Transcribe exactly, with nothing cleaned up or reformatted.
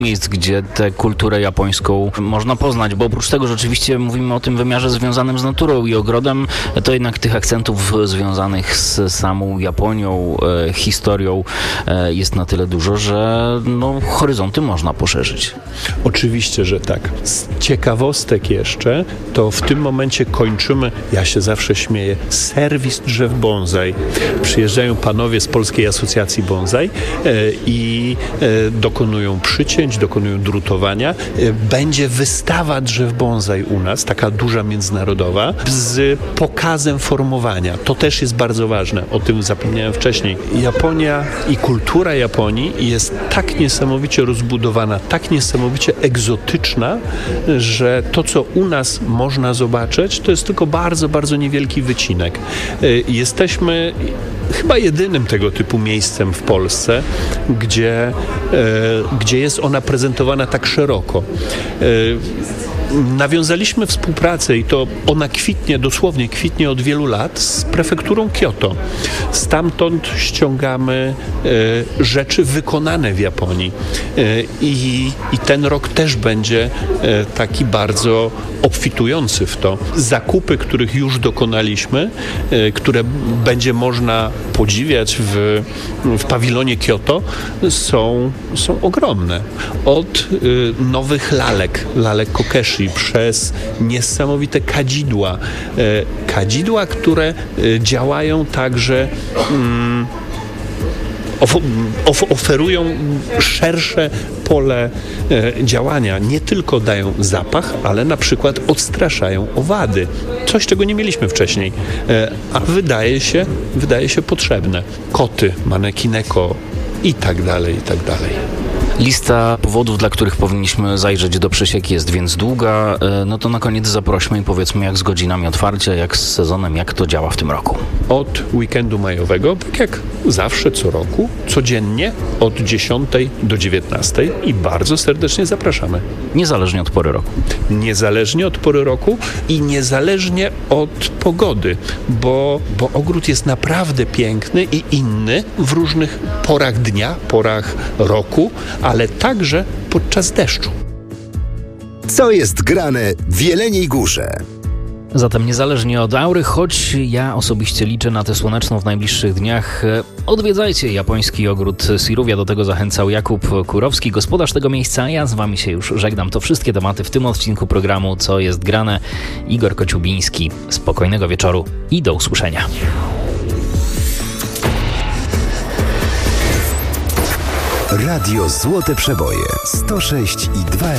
miejsc, gdzie tę kulturę japońską można poznać, bo oprócz tego, że oczywiście mówimy o tym wymiarze związanym z naturą i ogrodem, to jednak tych akcentów związanych z samą Japonią, e, historią e, jest na tyle dużo, że no, horyzonty można poszerzyć. Oczywiście, że tak. Z ciekawostek jeszcze, to w tym momencie kończymy, ja się zawsze śmieję, serwis drzew bonsai. Przyjeżdżają panowie z Polskiej Asocjacji Bonsai e, i e, dokonują przycięć, dokonują drutowania. E, będzie wystawa drzew bonsai u nas, taka duża międzynarodowa, z pokazem formowania. To też jest bardzo ważne, o tym zapomniałem wcześniej. Japonia i kultura Japonii jest tak niesamowicie rozbudowana, tak niesamowicie egzotyczna, że to, co u nas można zobaczyć, to jest tylko bardzo, bardzo niewielki wycinek. Jesteśmy chyba jedynym tego typu miejscem w Polsce, gdzie, e, gdzie jest ona prezentowana tak szeroko. E, Nawiązaliśmy współpracę i to ona kwitnie, dosłownie kwitnie od wielu lat z prefekturą Kyoto. Stamtąd ściągamy e, rzeczy wykonane w Japonii. E, i, I ten rok też będzie e, taki bardzo obfitujący w to. Zakupy, których już dokonaliśmy, e, które będzie można podziwiać w, w pawilonie Kyoto, są, są ogromne. Od e, nowych lalek, lalek kokeshi, przez niesamowite kadzidła. Kadzidła, które działają tak, że mm, of- oferują szersze pole e, działania. Nie tylko dają zapach, ale na przykład odstraszają owady. Coś, czego nie mieliśmy wcześniej, e, a wydaje się, wydaje się potrzebne. Koty, manekineko i tak dalej, i tak dalej. Lista powodów, dla których powinniśmy zajrzeć do Przysiek, jest więc długa. No to na koniec zaprośmy i powiedzmy, jak z godzinami otwarcia, jak z sezonem, jak to działa w tym roku. Od weekendu majowego, tak jak zawsze co roku, codziennie od dziesiątej do dziewiętnastej i bardzo serdecznie zapraszamy. Niezależnie od pory roku. Niezależnie od pory roku i niezależnie od pogody, bo, bo ogród jest naprawdę piękny i inny w różnych porach dnia, porach roku, ale także podczas deszczu. Co jest grane w Jeleniej Górze? Zatem niezależnie od aury, choć ja osobiście liczę na tę słoneczną w najbliższych dniach, odwiedzajcie japoński ogród Siruvia. Do tego zachęcał Jakub Kurowski, gospodarz tego miejsca. Ja z wami się już żegnam. To wszystkie tematy w tym odcinku programu Co jest grane. Igor Kociubiński. Spokojnego wieczoru i do usłyszenia. Radio Złote Przeboje sto sześć i dwa